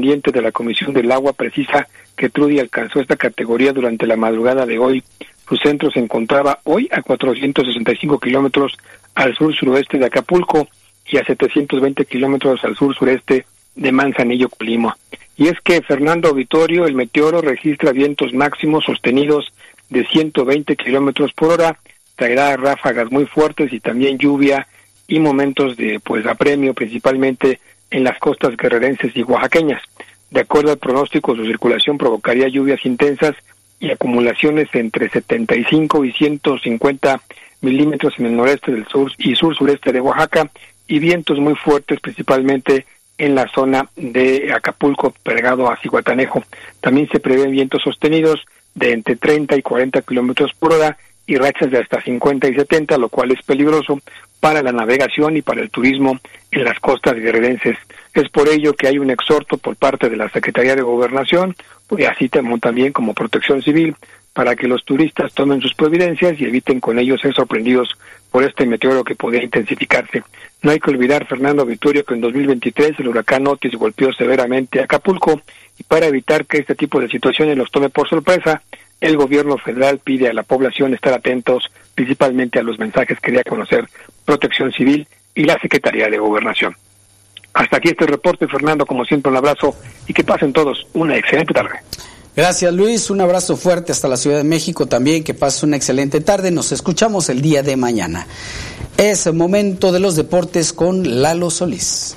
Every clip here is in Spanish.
independiente de la Comisión del Agua precisa que Trudy alcanzó esta categoría durante la madrugada de hoy. Su centro se encontraba hoy a 465 kilómetros al sur-suroeste de Acapulco y a 720 kilómetros al sur-sureste de Manzanillo, Colima. Y es que, Fernando Vitorio, el meteoro registra vientos máximos sostenidos de 120 kilómetros por hora, traerá ráfagas muy fuertes y también lluvia y momentos de apremio, principalmente en las costas guerrerenses y oaxaqueñas. De acuerdo al pronóstico, su circulación provocaría lluvias intensas y acumulaciones entre 75 y 150 milímetros en el noreste del sur y sur-sureste de Oaxaca, y vientos muy fuertes principalmente en la zona de Acapulco, pegado a Zihuatanejo. También se prevén vientos sostenidos de entre 30 y 40 kilómetros por hora y rachas de hasta 50 y 70, lo cual es peligroso para la navegación y para el turismo en las costas guerrerenses. Es por ello que hay un exhorto por parte de la Secretaría de Gobernación, y así también como Protección Civil, para que los turistas tomen sus providencias y eviten con ello ser sorprendidos por este meteoro que podría intensificarse. No hay que olvidar, Fernando Vitorio, que en 2023 el huracán Otis golpeó severamente a Acapulco, y para evitar que este tipo de situaciones los tome por sorpresa, el gobierno federal pide a la población estar atentos principalmente a los mensajes que dé a conocer Protección Civil y la Secretaría de Gobernación. Hasta aquí este reporte, Fernando, como siempre un abrazo y que pasen todos una excelente tarde. Gracias, Luis, un abrazo fuerte hasta la Ciudad de México también, que pases una excelente tarde, nos escuchamos el día de mañana. Es el momento de los deportes con Lalo Solís.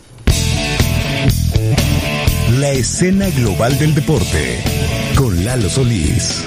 La escena global del deporte con Lalo Solís.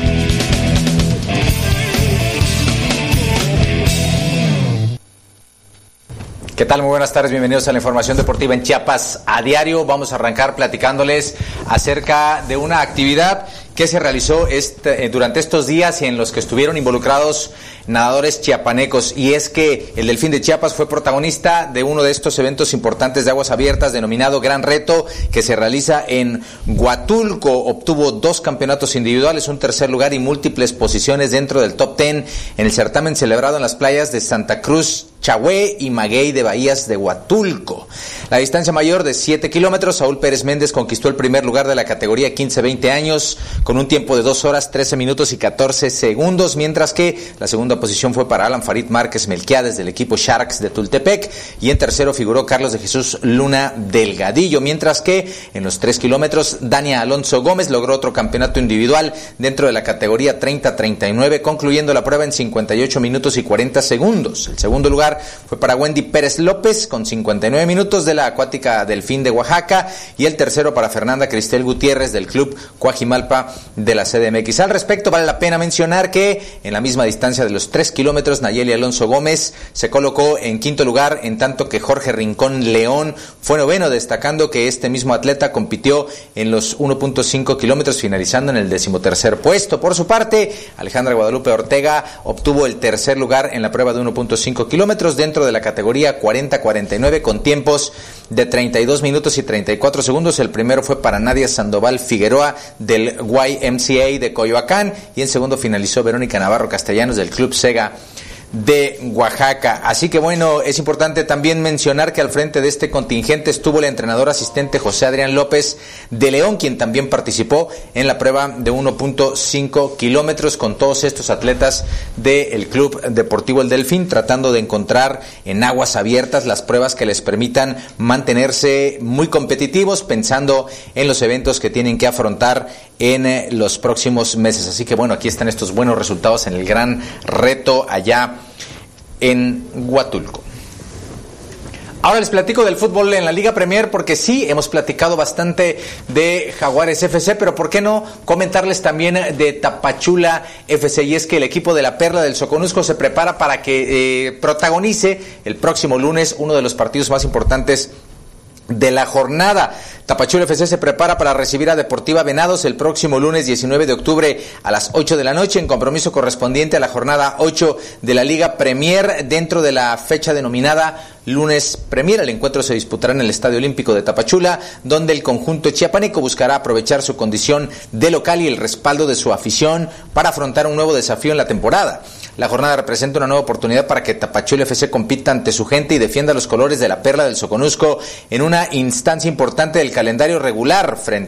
¿Qué tal? Muy buenas tardes, bienvenidos a la información deportiva en Chiapas a diario. Vamos a arrancar platicándoles acerca de una actividad que se realizó durante estos días y en los que estuvieron involucrados nadadores chiapanecos, y es que el Delfín de Chiapas fue protagonista de uno de estos eventos importantes de aguas abiertas denominado Gran Reto, que se realiza en Huatulco. Obtuvo 2 campeonatos individuales, un tercer lugar y múltiples posiciones dentro del top 10 en el certamen celebrado en las playas de Santa Cruz, Chagüe y Maguey de Bahías de Huatulco. La distancia mayor de 7 kilómetros, Saúl Pérez Méndez conquistó el primer lugar de la categoría 15-20 años con un tiempo de 2 horas, 13 minutos y 14 segundos, mientras que la segunda posición fue para Alan Farid Márquez Melquiades del equipo Sharks de Tultepec, y en tercero figuró Carlos de Jesús Luna Delgadillo, mientras que en los 3 kilómetros Dania Alonso Gómez logró otro campeonato individual dentro de la categoría 30-39, concluyendo la prueba en 58 minutos y 40 segundos. El segundo lugar fue para Wendy Pérez López con 59 minutos de la Acuática Delfín de Oaxaca, y el tercero para Fernanda Cristel Gutiérrez del club Coajimalpa de la CDMX. Al respecto, vale la pena mencionar que en la misma distancia de los 3 kilómetros, Nayeli Alonso Gómez se colocó en quinto lugar, en tanto que Jorge Rincón León fue noveno, destacando que este mismo atleta compitió en los 1.5 kilómetros, finalizando en el 13º puesto. Por su parte, Alejandra Guadalupe Ortega obtuvo el tercer lugar en la prueba de 1.5 kilómetros dentro de la categoría 40-49 con tiempos de 32 minutos y 34 segundos. El primero fue para Nadia Sandoval Figueroa del YMCA de Coyoacán, y en segundo finalizó Verónica Navarro Castellanos del Club Sega de Oaxaca. Así que bueno, es importante también mencionar que al frente de este contingente estuvo el entrenador asistente José Adrián López de León, quien también participó en la prueba de 1.5 kilómetros con todos estos atletas del Club Deportivo El Delfín, tratando de encontrar en aguas abiertas las pruebas que les permitan mantenerse muy competitivos, pensando en los eventos que tienen que afrontar en los próximos meses. Así que bueno, aquí están estos buenos resultados en el Gran Reto allá en Huatulco. Ahora les platico del fútbol en la Liga Premier, porque sí, hemos platicado bastante de Jaguares FC, pero ¿por qué no comentarles también de Tapachula FC? Y es que el equipo de la Perla del Soconusco se prepara para que protagonice el próximo lunes uno de los partidos más importantes de la jornada. Tapachula FC se prepara para recibir a Deportiva Venados el próximo lunes 19 de octubre a las 8 de la noche en compromiso correspondiente a la jornada 8 de la Liga Premier dentro de la fecha denominada Lunes Premier. El encuentro se disputará en el Estadio Olímpico de Tapachula, donde el conjunto chiapaneco buscará aprovechar su condición de local y el respaldo de su afición para afrontar un nuevo desafío en la temporada. La jornada representa una nueva oportunidad para que Tapachula FC compita ante su gente y defienda los colores de la Perla del Soconusco en una instancia importante del calendario regular frente